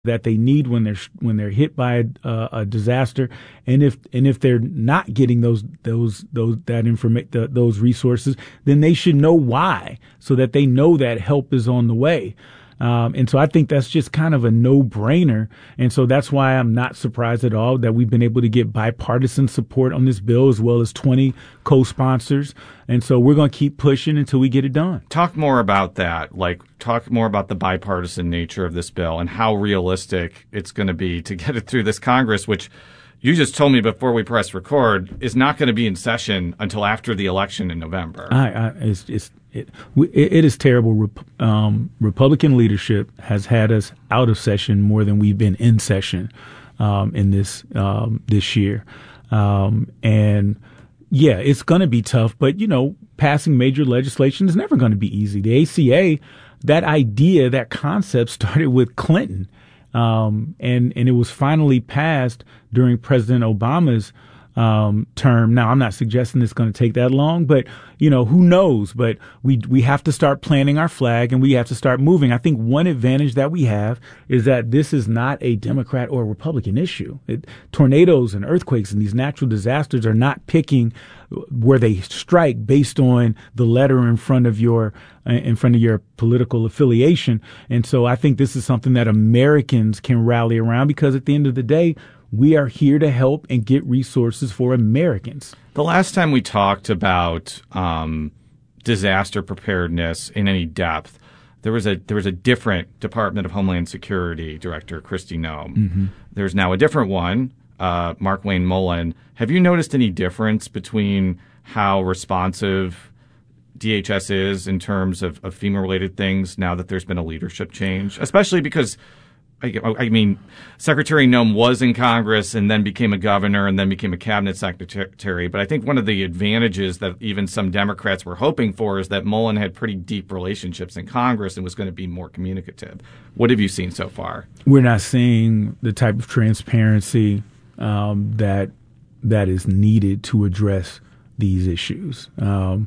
that they need when they're hit by a disaster, and if they're not getting those resources, then they should know why, so that they know that help is on the way. And so I think that's just kind of a no-brainer. And so that's why I'm not surprised at all that we've been able to get bipartisan support on this bill, as well as 20 co-sponsors. And so we're going to keep pushing until we get it done. Talk more about that. Talk more about the bipartisan nature of this bill and how realistic it's going to be to get it through this Congress, which you just told me before we press record is not going to be in session until after the election in November. It is terrible. Republican leadership has had us out of session more than we've been in session in this year. And yeah, it's going to be tough. But, passing major legislation is never going to be easy. The ACA, that idea, that concept started with Clinton. And it was finally passed during President Obama's term. Now, I'm not suggesting it's going to take that long, but, who knows? But we have to start planting our flag, and we have to start moving. I think one advantage that we have is that this is not a Democrat or Republican issue. Tornadoes and earthquakes and these natural disasters are not picking where they strike based on the letter in front of your political affiliation. And so I think this is something that Americans can rally around, because at the end of the day, we are here to help and get resources for Americans. The last time we talked about disaster preparedness in any depth, there was a different Department of Homeland Security Director, Kristi Noem. Mm-hmm. There's now a different one, Mark Wayne Mullen. Have you noticed any difference between how responsive DHS is in terms of FEMA-related things now that there's been a leadership change? Especially because I mean, Secretary Noem was in Congress and then became a governor and then became a cabinet secretary. But I think one of the advantages that even some Democrats were hoping for is that Mullen had pretty deep relationships in Congress and was going to be more communicative. What have you seen so far? We're not seeing the type of transparency that is needed to address these issues. I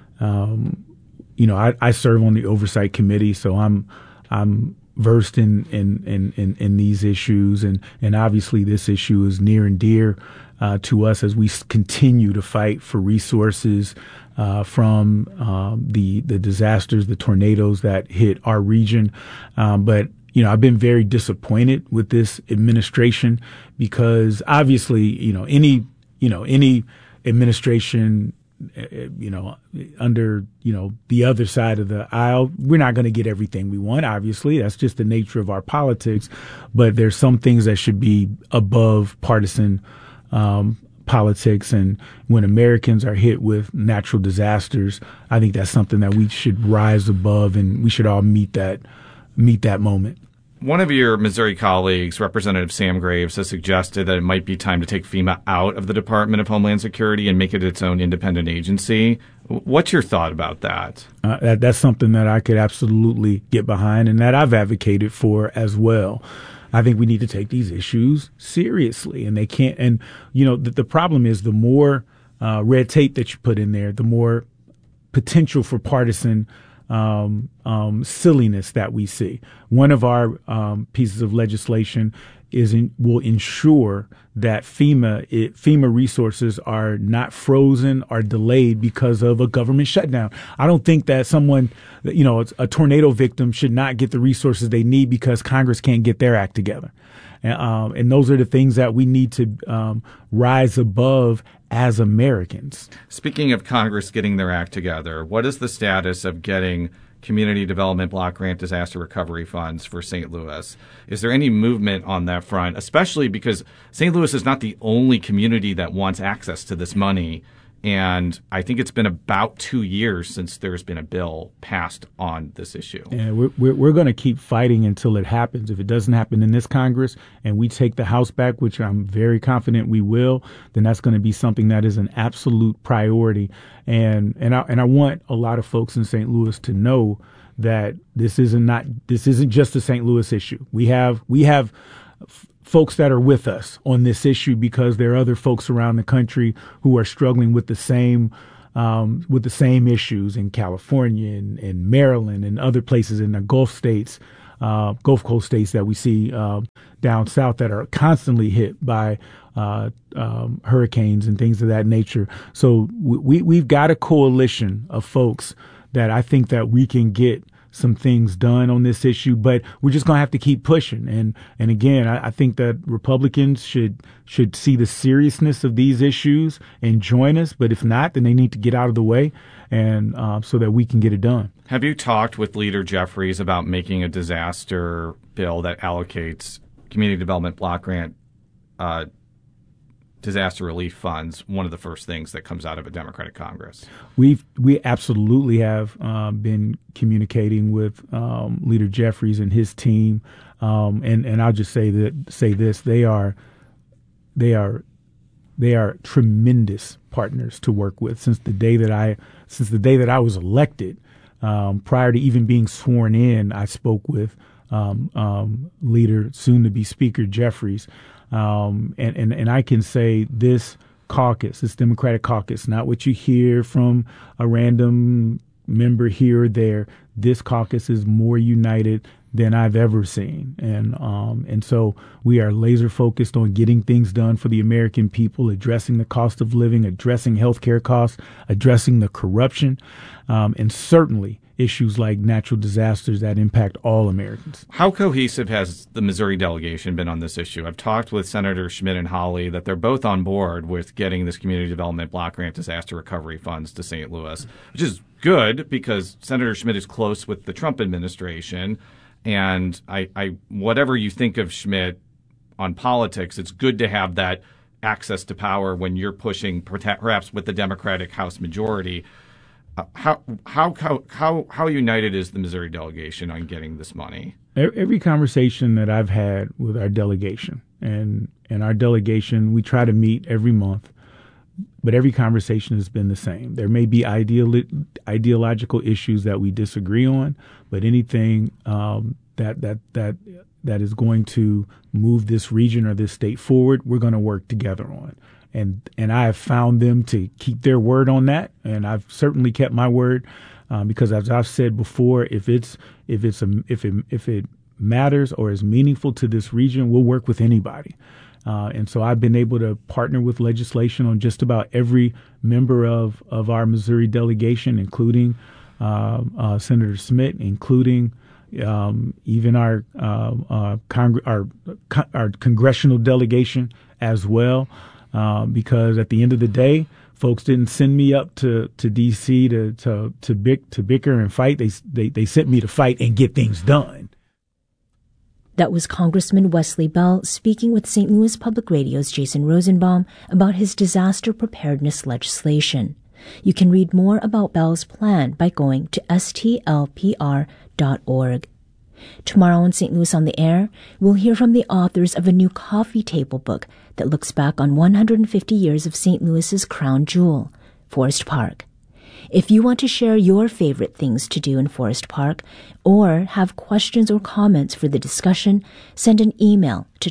serve on the Oversight Committee, so I'm versed in these issues, and obviously this issue is near and dear to us as we continue to fight for resources from the disasters, the tornadoes that hit our region. But I've been very disappointed with this administration, because obviously any administration under, the other side of the aisle, we're not going to get everything we want. Obviously, that's just the nature of our politics. But there's some things that should be above partisan politics. And when Americans are hit with natural disasters, I think that's something that we should rise above, and we should all meet that moment. One of your Missouri colleagues, Representative Sam Graves, has suggested that it might be time to take FEMA out of the Department of Homeland Security and make it its own independent agency. What's your thought about that? That's something that I could absolutely get behind, and that I've advocated for as well. I think we need to take these issues seriously, and they can't. And the problem is, the more red tape that you put in there, the more potential for partisan silliness that we see. One of our pieces of legislation will ensure that FEMA resources are not frozen or delayed because of a government shutdown. I don't think that someone, a tornado victim should not get the resources they need because Congress can't get their act together. And those are the things that we need to rise above as Americans. Speaking of Congress getting their act together, what is the status of getting Community Development Block Grant Disaster Recovery Funds for St. Louis? Is there any movement on that front, especially because St. Louis is not the only community that wants access to this money? And I think it's been about 2 years since there's been a bill passed on this issue. Yeah, we're going to keep fighting until it happens. If it doesn't happen in this Congress and we take the House back, which I'm very confident we will, then that's going to be something that is an absolute priority. And I want a lot of folks in St. Louis to know that this isn't just a St. Issue issue. We have folks that are with us on this issue because there are other folks around the country who are struggling with the same issues in California and Maryland and other places in the Gulf states. Gulf Coast states that we see down south that are constantly hit by hurricanes and things of that nature. So we've got a coalition of folks that I think that we can get some things done on this issue, but we're just going to have to keep pushing. And again, I think that Republicans should see the seriousness of these issues and join us. But if not, then they need to get out of the way, and so that we can get it done. Have you talked with Leader Jeffries about making a disaster bill that allocates community development block grant disaster relief funds, one of the first things that comes out of a Democratic Congress? We absolutely have been communicating with Leader Jeffries and his team, and I'll just say this: they are tremendous partners to work with. Since the day that I was elected, prior to even being sworn in, I spoke with Leader, soon to be Speaker Jeffries. And I can say this Democratic caucus, not what you hear from a random member here or there. This caucus is more united than I've ever seen. And so we are laser focused on getting things done for the American people, addressing the cost of living, addressing healthcare costs, addressing the corruption, and certainly issues like natural disasters that impact all Americans. How cohesive has the Missouri delegation been on this issue? I've talked with Senator Schmidt and Hawley that they're both on board with getting this community development block grant disaster recovery funds to St. Louis, which is good because Senator Schmidt is close with the Trump administration. And I whatever you think of Schmidt on politics, it's good to have that access to power when you're pushing, perhaps with the Democratic House majority. How united is the Missouri delegation on getting this money? Every conversation that I've had with our delegation, and our delegation, we try to meet every month, but every conversation has been the same. There may be ideological issues that we disagree on, but anything that is going to move this region or this state forward, we're going to work together on. And I have found them to keep their word on that, and I've certainly kept my word because, as I've said before, if it matters or is meaningful to this region, we'll work with anybody. And so I've been able to partner with legislation on just about every member of our Missouri delegation, including Senator Schmidt, including even our congressional delegation as well. Because at the end of the day, folks didn't send me up to D.C. to bicker and fight. They sent me to fight and get things done. That was Congressman Wesley Bell speaking with St. Louis Public Radio's Jason Rosenbaum about his disaster preparedness legislation. You can read more about Bell's plan by going to stlpr.org. Tomorrow on St. Louis on the Air, we'll hear from the authors of a new coffee table book that looks back on 150 years of St. Louis's crown jewel, Forest Park. If you want to share your favorite things to do in Forest Park or have questions or comments for the discussion, send an email to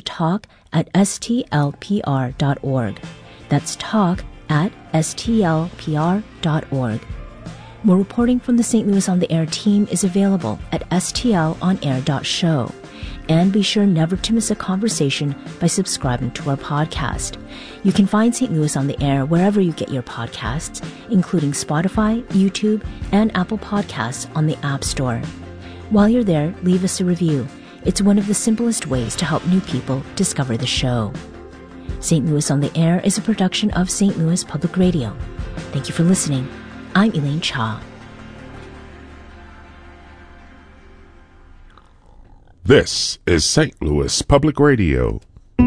talk@stlpr.org. That's talk@stlpr.org. More reporting from the St. Louis on the Air team is available at stlonair.show. And be sure never to miss a conversation by subscribing to our podcast. You can find St. Louis on the Air wherever you get your podcasts, including Spotify, YouTube, and Apple Podcasts on the App Store. While you're there, leave us a review. It's one of the simplest ways to help new people discover the show. St. Louis on the Air is a production of St. Louis Public Radio. Thank you for listening. I'm Elaine Cha. This is St. Louis Public Radio.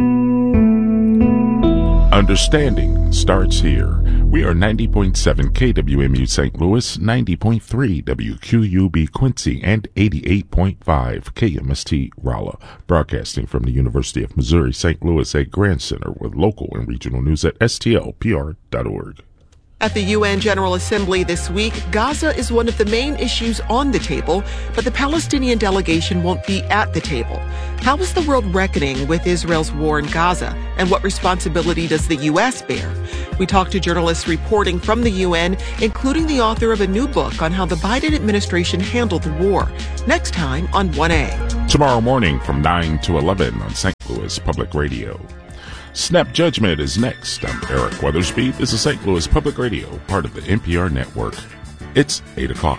Understanding starts here. We are 90.7 KWMU St. Louis, 90.3 WQUB Quincy, and 88.5 KMST Rolla, broadcasting from the University of Missouri St. Louis at Grand Center with local and regional news at stlpr.org. At the UN General Assembly this week, Gaza is one of the main issues on the table, but the Palestinian delegation won't be at the table. How is the world reckoning with Israel's war in Gaza, and what responsibility does the U.S. bear? We talked to journalists reporting from the UN, including the author of a new book on how the Biden administration handled the war. Next time on 1A. tomorrow morning from 9 to 11 on St. Louis Public Radio. Snap Judgment is next. I'm Eric Weathersby. This is St. Louis Public Radio, part of the NPR network. It's 8 o'clock.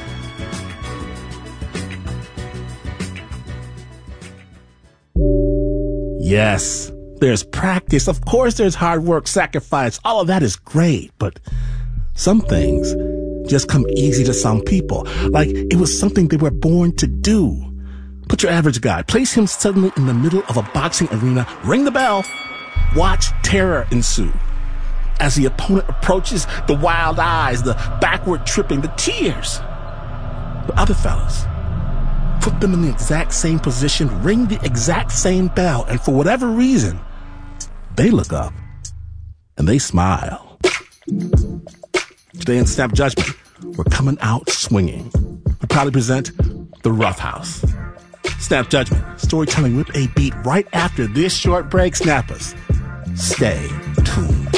Yes, there's practice. Of course there's hard work, sacrifice. All of that is great, but some things just come easy to some people. Like it was something they were born to do. Put your average guy, place him suddenly in the middle of a boxing arena, ring the bell, watch terror ensue. As the opponent approaches, the wild eyes, the backward tripping, the tears. The other fellas, put them in the exact same position, ring the exact same bell, and for whatever reason, they look up and they smile. Today in Snap Judgment, we're coming out swinging. We proudly present The Rough House. Snap Judgment, storytelling with a beat right after this short break. Snappers, stay tuned.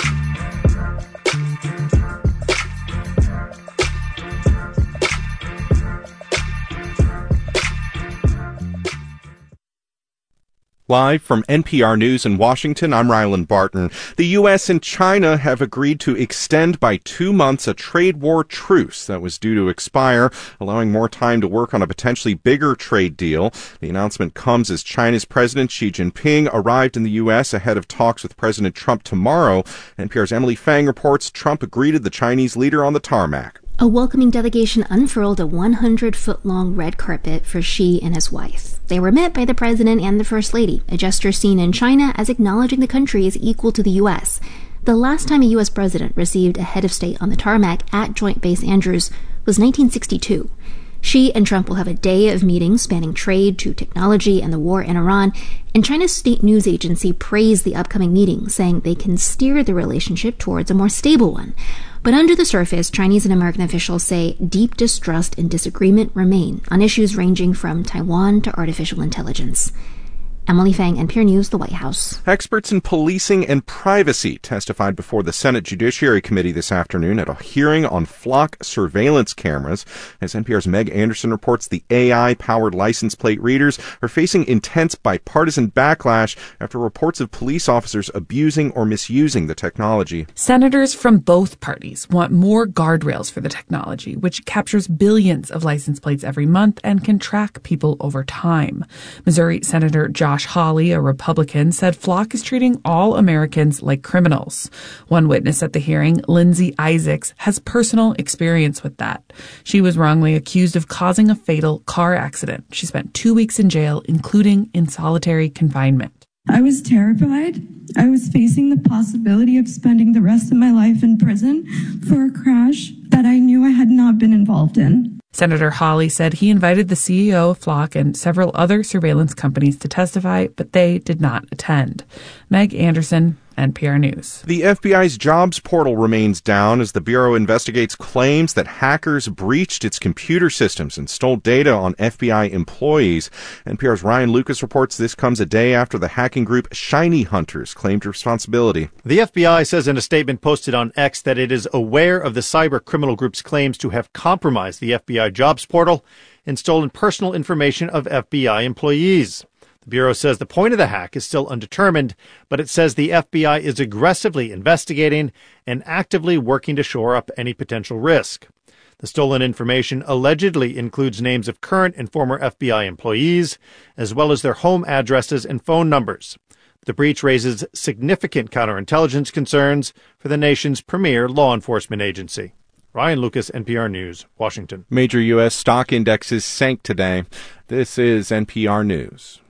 Live from NPR News in Washington, I'm Ryland Barton. The U.S. and China have agreed to extend by 2 months a trade war truce that was due to expire, allowing more time to work on a potentially bigger trade deal. The announcement comes as China's President Xi Jinping arrived in the U.S. ahead of talks with President Trump tomorrow. NPR's Emily Fang reports Trump greeted the Chinese leader on the tarmac. A welcoming delegation unfurled a 100-foot-long red carpet for Xi and his wife. They were met by the president and the first lady, a gesture seen in China as acknowledging the country is equal to the U.S. The last time a U.S. president received a head of state on the tarmac at Joint Base Andrews was 1962. Xi and Trump will have a day of meetings spanning trade to technology and the war in Iran, and China's state news agency praised the upcoming meeting, saying they can steer the relationship towards a more stable one. But under the surface, Chinese and American officials say deep distrust and disagreement remain on issues ranging from Taiwan to artificial intelligence. Emily Fang, NPR News, the White House. Experts in policing and privacy testified before the Senate Judiciary Committee this afternoon at a hearing on flock surveillance cameras. As NPR's Meg Anderson reports, the AI-powered license plate readers are facing intense bipartisan backlash after reports of police officers abusing or misusing the technology. Senators from both parties want more guardrails for the technology, which captures billions of license plates every month and can track people over time. Missouri Senator Josh Hawley, a Republican, said Flock is treating all Americans like criminals. One witness at the hearing, Lindsay Isaacs, has personal experience with that. She was wrongly accused of causing a fatal car accident. She spent 2 weeks in jail, including in solitary confinement. I was terrified. I was facing the possibility of spending the rest of my life in prison for a crash that I knew I had not been involved in. Senator Hawley said he invited the CEO of Flock and several other surveillance companies to testify, but they did not attend. Meg Anderson, NPR News. The FBI's jobs portal remains down as the Bureau investigates claims that hackers breached its computer systems and stole data on FBI employees. NPR's Ryan Lucas reports this comes a day after the hacking group Shiny Hunters claimed responsibility. The FBI says in a statement posted on X that it is aware of the cyber criminal group's claims to have compromised the FBI jobs portal and stolen personal information of FBI employees. The Bureau says the point of the hack is still undetermined, but it says the FBI is aggressively investigating and actively working to shore up any potential risk. The stolen information allegedly includes names of current and former FBI employees, as well as their home addresses and phone numbers. The breach raises significant counterintelligence concerns for the nation's premier law enforcement agency. Ryan Lucas, NPR News, Washington. Major U.S. stock indexes sank today. This is NPR News.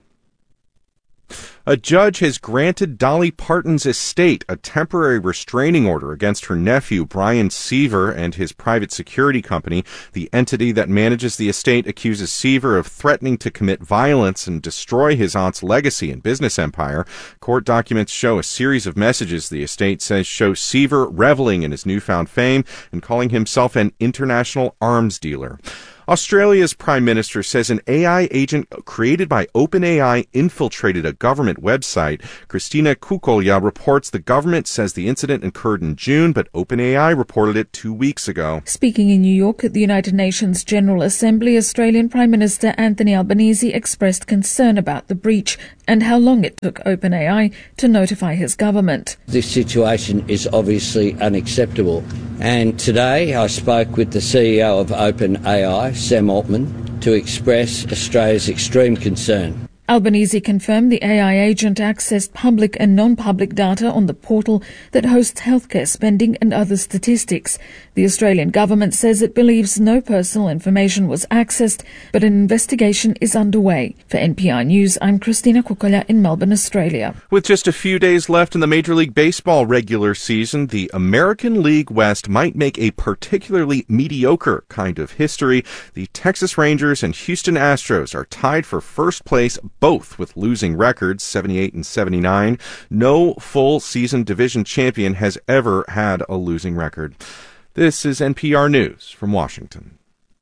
A judge has granted Dolly Parton's estate a temporary restraining order against her nephew, Brian Seaver, and his private security company. The entity that manages the estate accuses Seaver of threatening to commit violence and destroy his aunt's legacy and business empire. Court documents show a series of messages the estate says show Seaver reveling in his newfound fame and calling himself an international arms dealer. Australia's Prime Minister says an AI agent created by OpenAI infiltrated a government website. Christina Kukolya reports the government says the incident occurred in June, but OpenAI reported it 2 weeks ago. Speaking in New York at the United Nations General Assembly, Australian Prime Minister Anthony Albanese expressed concern about the breach and how long it took OpenAI to notify his government. This situation is obviously unacceptable. And today I spoke with the CEO of OpenAI, Sam Altman, to express Australia's extreme concern. Albanese confirmed the AI agent accessed public and non-public data on the portal that hosts healthcare spending and other statistics. The Australian government says it believes no personal information was accessed, but an investigation is underway. For NPR News, I'm Christina Kukolya in Melbourne, Australia. With just a few days left in the Major League Baseball regular season, the American League West might make a particularly mediocre kind of history. The Texas Rangers and Houston Astros are tied for first place, both with losing records, 78 and 79. No full season division champion has ever had a losing record. This is NPR News from Washington.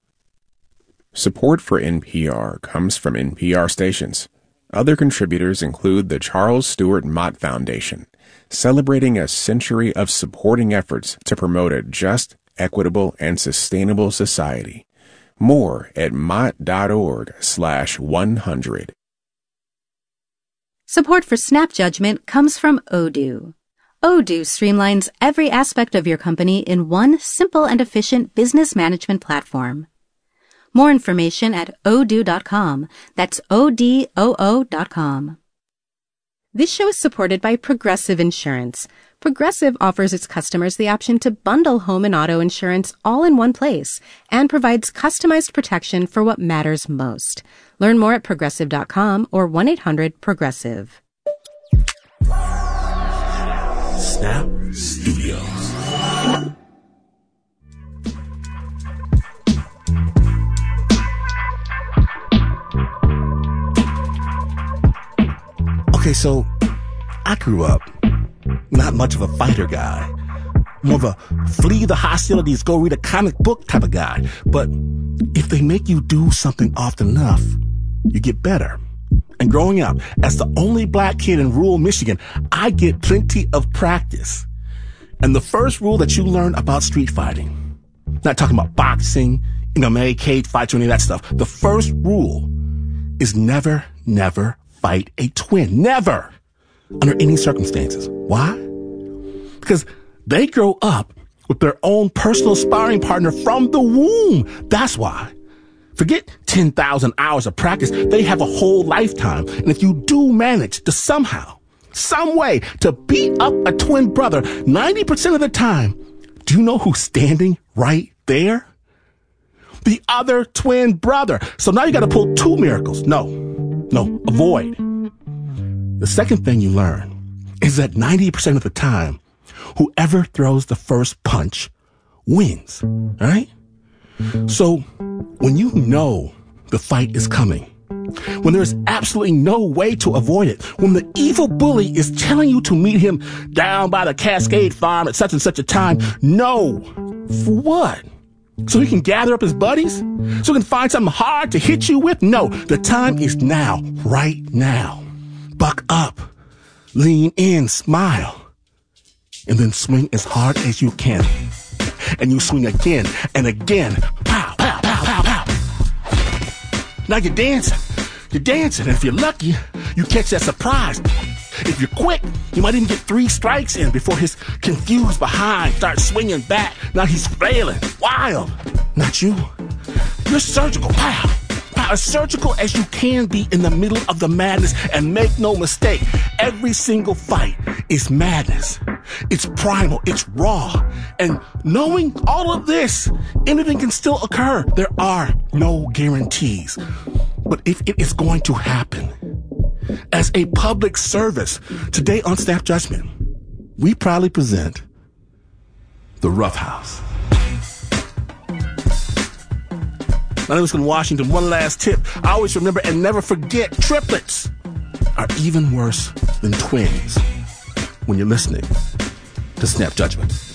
Support for NPR comes from NPR stations. Other contributors include the Charles Stewart Mott Foundation, celebrating a century of supporting efforts to promote a just, equitable, and sustainable society. More at mott.org/100. Support for Snap Judgment comes from Odoo. Odoo streamlines every aspect of your company in one simple and efficient business management platform. More information at odoo.com. That's ODOO.com. This show is supported by Progressive Insurance. Progressive offers its customers the option to bundle home and auto insurance all in one place and provides customized protection for what matters most. Learn more at progressive.com or 1-800-PROGRESSIVE. Snap Studios. Okay, so I grew up not much of a fighter guy. More of a flee the hostilities, go read a comic book type of guy. But if they make you do something often enough, you get better. And growing up as the only black kid in rural Michigan, I get plenty of practice. And the first rule that you learn about street fighting, not talking about boxing, MMA, cage fights, or any of that stuff. The first rule is never, never fight a twin. Never. Under any circumstances. Why? Because they grow up with their own personal sparring partner from the womb. That's why. Forget 10,000 hours of practice. They have a whole lifetime. And if you do manage to somehow, some way to beat up a twin brother 90% of the time, do you know who's standing right there? The other twin brother. So now you got to pull two miracles. No, avoid. The second thing you learn is that 90% of the time, whoever throws the first punch wins, all right? So when you know the fight is coming, when there's absolutely no way to avoid it, when the evil bully is telling you to meet him down by the Cascade Farm at such and such a time, no. For what? So he can gather up his buddies? So he can find something hard to hit you with? No, the time is now, right now. Buck up, lean in, smile, and then swing as hard as you can. And you swing again and again. Pow, pow, pow, pow, pow. Now you're dancing. You're dancing, and if you're lucky, you catch that surprise. If you're quick, you might even get 3 strikes in before his confused behind starts swinging back. Now he's flailing, wild. Not you. You're surgical. Pow. As surgical as you can be in the middle of the madness, and make no mistake, every single fight is madness. It's primal, it's raw. And knowing all of this, anything can still occur. There are no guarantees. But if it is going to happen, as a public service, today on Snap Judgment, we proudly present The Rough House. My name is from Washington. One last tip. I always remember and never forget, triplets are even worse than twins when you're listening to Snap Judgment.